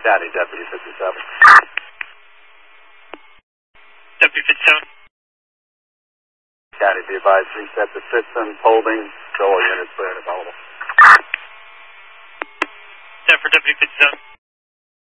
County, Deputy 57. Deputy 57. County, be advised, reset the systems, holding, show all units clear and available. 10 for Deputy 57.